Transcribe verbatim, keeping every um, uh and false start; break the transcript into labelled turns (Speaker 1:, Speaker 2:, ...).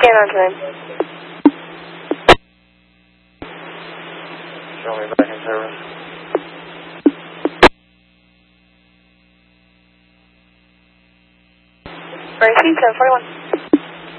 Speaker 1: Scan on time.
Speaker 2: Show me back in service.
Speaker 1: Right, seat ten forty-one.